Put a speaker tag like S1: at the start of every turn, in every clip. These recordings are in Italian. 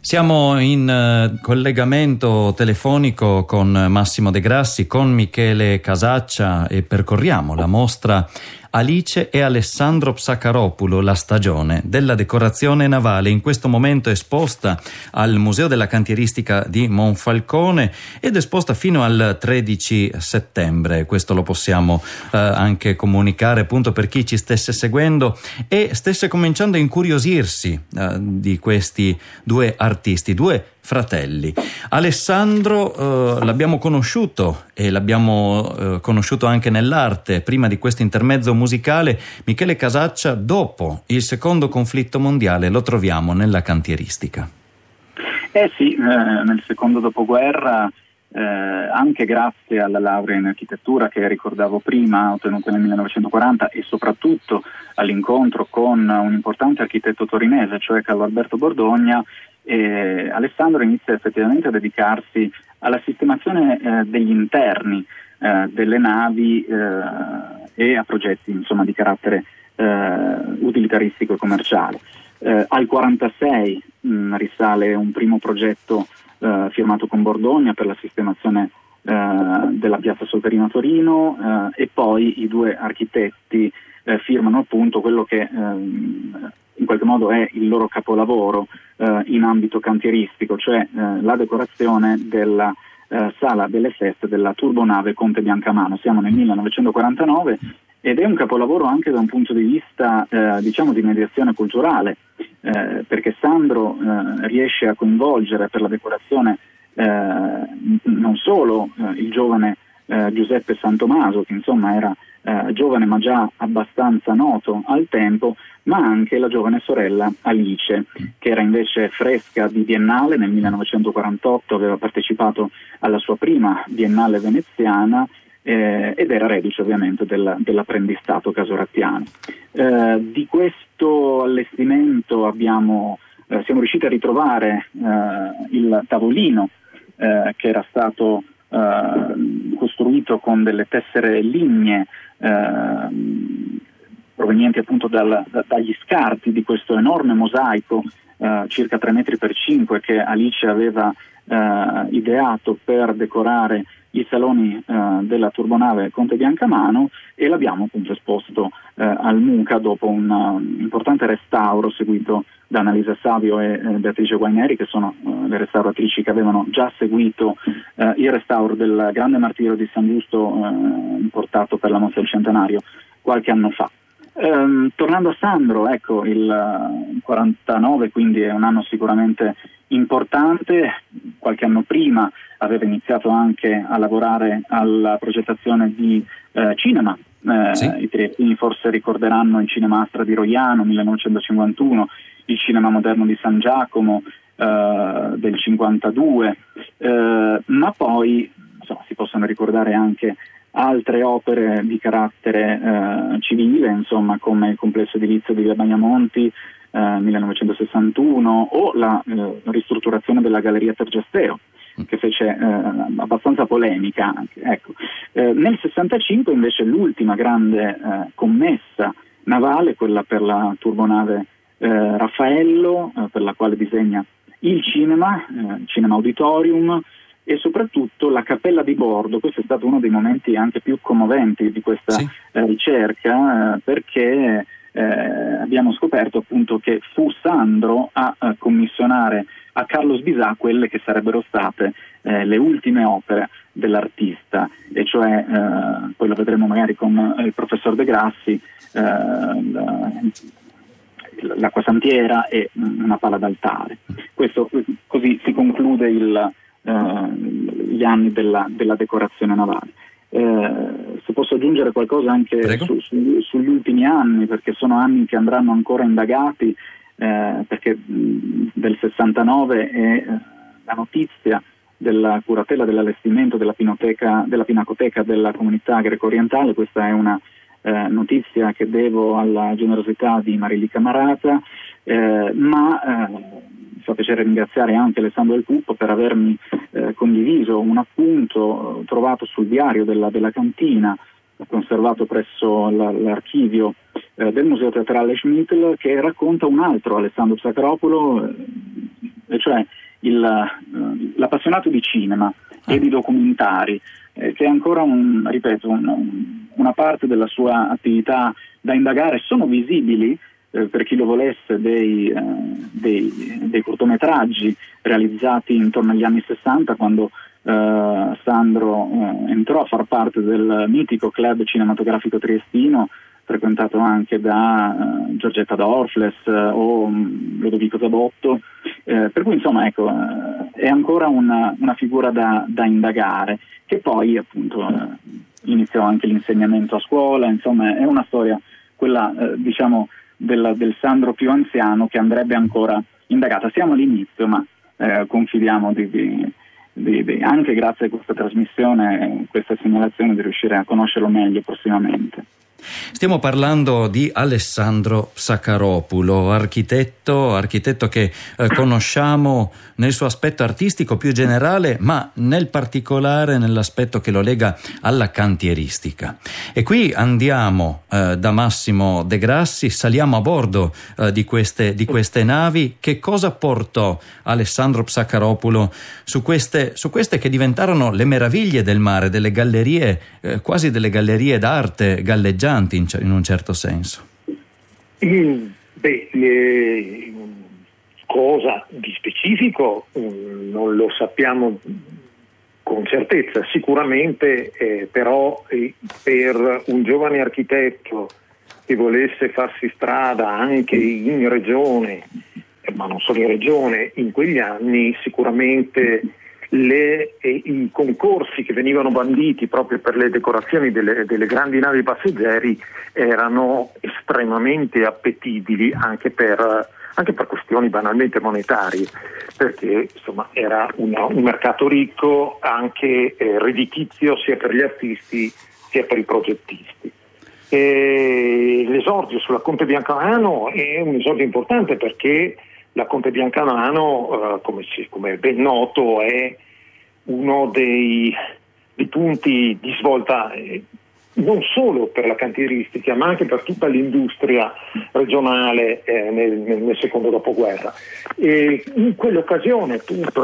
S1: Siamo in collegamento telefonico con Massimo De Grassi, con Michele Casaccia e percorriamo la mostra Alice e Alessandro Psacharopoulou, la stagione della decorazione navale, in questo momento esposta al Museo della Cantieristica di Monfalcone ed esposta fino al 13 settembre. Questo lo possiamo anche comunicare appunto per chi ci stesse seguendo e stesse cominciando a incuriosirsi di questi due artisti, due fratelli. Alessandro l'abbiamo conosciuto e l'abbiamo conosciuto anche nell'arte prima di questo intermezzo musicale. Michele Casaccia, dopo il secondo conflitto mondiale, lo troviamo nella cantieristica.
S2: Sì, nel secondo dopoguerra, anche grazie alla laurea in architettura che ricordavo prima, ottenuta nel 1940, e soprattutto all'incontro con un importante architetto torinese, cioè Carlo Alberto Bordogna, Alessandro inizia effettivamente a dedicarsi alla sistemazione degli interni delle navi e a progetti insomma di carattere utilitaristico e commerciale. Al 46 risale un primo progetto firmato con Bordogna per la sistemazione della piazza Solferino a Torino, e poi i due architetti firmano appunto quello che in qualche modo è il loro capolavoro in ambito cantieristico, cioè la decorazione della sala delle feste della turbonave Conte Biancamano. Siamo nel 1949 ed è un capolavoro anche da un punto di vista diciamo di mediazione culturale, perché Sandro riesce a coinvolgere per la decorazione non solo il giovane Giuseppe Santomaso, che insomma era giovane ma già abbastanza noto al tempo, ma anche la giovane sorella Alice, che era invece fresca di Biennale nel 1948, aveva partecipato alla sua prima Biennale veneziana ed era reduce ovviamente dell'apprendistato casorattiano. Di questo allestimento siamo riusciti a ritrovare il tavolino che era stato costruito con delle tessere lignee provenienti appunto dagli scarti di questo enorme mosaico circa 3 metri per 5 che Alice aveva ideato per decorare i saloni della turbonave Conte Biancamano, e l'abbiamo appunto esposto al MUCA dopo un importante restauro seguito da Annalisa Savio e Beatrice Guaineri, che sono le restauratrici che avevano già seguito il restauro del grande martirio di San Giusto importato per la mostra del centenario qualche anno fa. Tornando a Sandro, ecco, il 49 quindi è un anno sicuramente importante. Qualche anno prima aveva iniziato anche a lavorare alla progettazione di cinema. Sì. I triestini forse ricorderanno il Cinema Astra di Roiano 1951, il Cinema Moderno di San Giacomo del 52, ma poi insomma, si possono ricordare anche altre opere di carattere civile, insomma, come il complesso edilizio di Via Bagnamonti 1961 o la ristrutturazione della Galleria Tergesteo, che fece abbastanza polemica anche. Ecco. Nel 65 invece l'ultima grande commessa navale, quella per la turbonave Raffaello, per la quale disegna il cinema auditorium e soprattutto la cappella di bordo. Questo è stato uno dei momenti anche più commoventi di questa ricerca, perché abbiamo scoperto appunto che fu Sandro a commissionare a Carlo Sbisà quelle che sarebbero state le ultime opere dell'artista, e cioè poi lo vedremo magari con il professor De Grassi, l'acquasantiera e una pala d'altare. Questo così si conclude gli anni della decorazione navale. Se posso aggiungere qualcosa anche sugli ultimi anni, perché sono anni che andranno ancora indagati, perché del 69 è la notizia della curatela dell'allestimento della pinacoteca della comunità greco-orientale. Questa è una notizia che devo alla generosità di Marili Camarata, ma mi fa piacere ringraziare anche Alessandro Del Puppo per avermi condiviso un appunto trovato sul diario della cantina, conservato presso l'archivio del Museo Teatrale Schmittl, che racconta un altro Alessandro Psacharopoulou, e cioè l'appassionato di cinema e di documentari, che è ancora una parte della sua attività da indagare. Sono visibili, per chi lo volesse, dei cortometraggi realizzati intorno agli anni 60, quando Sandro entrò a far parte del mitico club cinematografico triestino, frequentato anche da Giorgetta Dorfles o Lodovico Zabotto, per cui insomma ecco, è ancora una figura da indagare, che poi appunto iniziò anche l'insegnamento a scuola. Insomma è una storia, quella diciamo del Sandro più anziano, che andrebbe ancora indagata. Siamo all'inizio, ma confidiamo anche grazie a questa trasmissione, questa segnalazione, di riuscire a conoscerlo meglio prossimamente.
S1: Stiamo parlando di Alessandro Saccaropulo, architetto che conosciamo nel suo aspetto artistico più generale, ma nel particolare nell'aspetto che lo lega alla cantieristica. E qui andiamo da Massimo De Grassi, saliamo a bordo di queste navi. Che cosa portò Alessandro Saccaropulo su queste che diventarono le meraviglie del mare, delle gallerie, quasi delle gallerie d'arte galleggianti in un certo senso?
S3: Cosa di specifico non lo sappiamo con certezza. Sicuramente però per un giovane architetto che volesse farsi strada anche in regione, ma non solo in regione, in quegli anni sicuramente i concorsi che venivano banditi proprio per le decorazioni delle grandi navi passeggeri erano estremamente appetibili, anche per questioni banalmente monetarie, perché insomma era un mercato ricco, anche redditizio, sia per gli artisti sia per i progettisti. L'esordio sulla Conte Biancamano è un esordio importante, perché la Conte Biancamano, come è ben noto, è uno dei punti di svolta non solo per la cantieristica, ma anche per tutta l'industria regionale nel secondo dopoguerra. E in quell'occasione, appunto,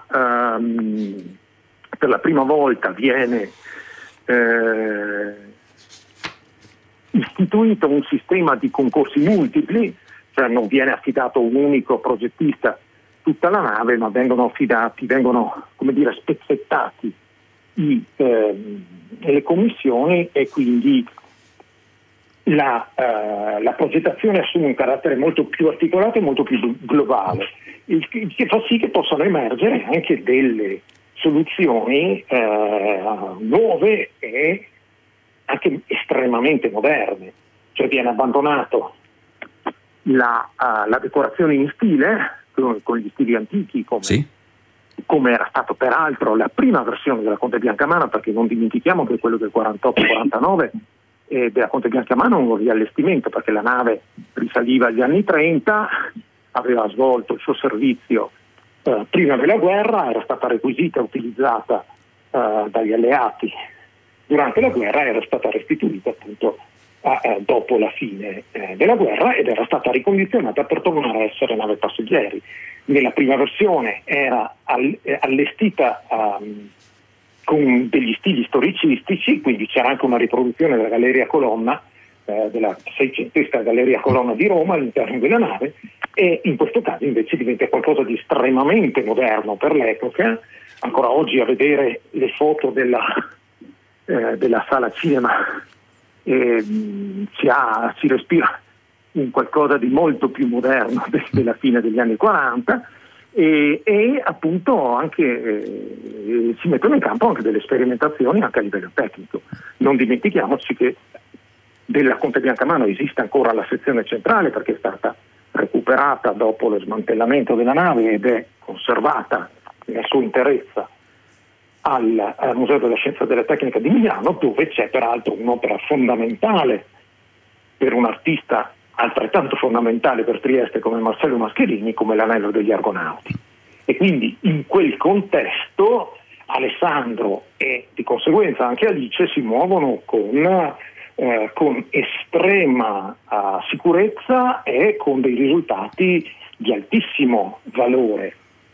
S3: per la prima volta viene istituito un sistema di concorsi multipli, cioè non viene affidato un unico progettista tutta la nave, ma vengono spezzettati le commissioni, e quindi la progettazione assume un carattere molto più articolato e molto più globale, il che fa sì che possano emergere anche delle soluzioni nuove e anche estremamente moderne. Cioè viene abbandonato la decorazione in stile, con gli stili antichi, come era stato peraltro la prima versione della Conte Biancamano, perché non dimentichiamo che quello del 48-49 della Conte Biancamano è un riallestimento, perché la nave risaliva agli anni 30, aveva svolto il suo servizio prima della guerra, era stata requisita e utilizzata dagli alleati durante la guerra, era stata restituita appunto dopo la fine della guerra, ed era stata ricondizionata per tornare a essere nave passeggeri. Nella prima versione era allestita con degli stili storicistici, quindi c'era anche una riproduzione della Galleria Colonna, della seicentesca Galleria Colonna di Roma all'interno della nave, e in questo caso invece diventa qualcosa di estremamente moderno per l'epoca. Ancora oggi, a vedere le foto della sala cinema, si respira un qualcosa di molto più moderno della fine degli anni 40, e appunto anche si mettono in campo anche delle sperimentazioni anche a livello tecnico. Non dimentichiamoci che della Conte Biancamano esiste ancora la sezione centrale, perché è stata recuperata dopo lo smantellamento della nave ed è conservata nella sua interezza al Museo della Scienza e della Tecnica di Milano, dove c'è peraltro un'opera fondamentale per un artista altrettanto fondamentale per Trieste come Marcello Mascherini, come l'Anello degli Argonauti. E quindi in quel contesto Alessandro e di conseguenza anche Alice si muovono con estrema sicurezza e con dei risultati di altissimo valore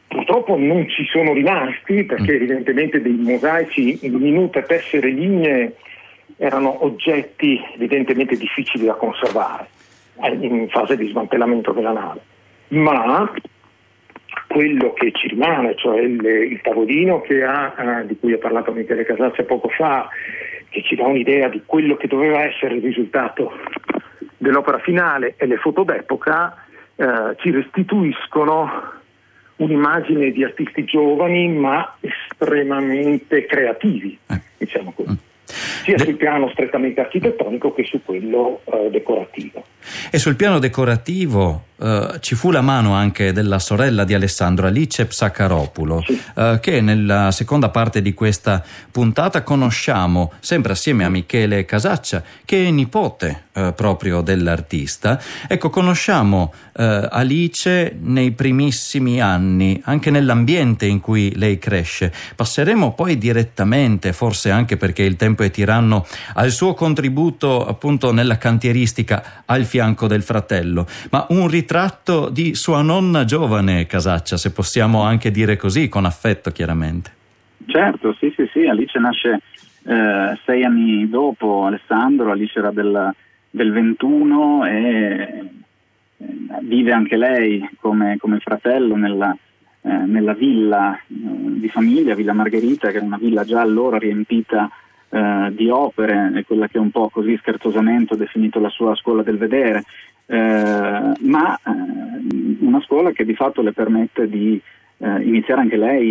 S3: purtroppo non ci sono rimasti, perché evidentemente dei mosaici in minute tessere lignee erano oggetti evidentemente difficili da conservare in fase di smantellamento della nave. Ma quello che ci rimane, cioè il tavolino di cui ha parlato Michele Casaccia poco fa, che ci dà un'idea di quello che doveva essere il risultato dell'opera finale, e le foto d'epoca ci restituiscono un'immagine di artisti giovani ma estremamente creativi, diciamo così, sia sul piano strettamente architettonico che su quello decorativo.
S1: E sul piano decorativo ci fu la mano anche della sorella di Alessandro, Alice Psakaropoulo, sì, che nella seconda parte di questa puntata conosciamo, sempre assieme a Michele Casaccia, che è nipote proprio dell'artista. Ecco, conosciamo Alice nei primissimi anni, anche nell'ambiente in cui lei cresce. Passeremo poi direttamente, forse anche perché il tempo è tiranno, al suo contributo appunto nella cantieristica al fianco del fratello, ma un ritratto di sua nonna giovane, Casaccia, se possiamo anche dire così, con affetto chiaramente.
S2: Certo, sì, Alice nasce 6 anni dopo Alessandro. Alice era del 21 e vive anche lei come il fratello nella villa di famiglia, Villa Margherita, che è una villa già allora riempita di opere, è quella che un po' così scherzosamente ho definito la sua scuola del vedere, ma una scuola che di fatto le permette di iniziare anche lei,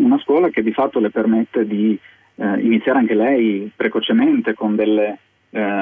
S2: precocemente con delle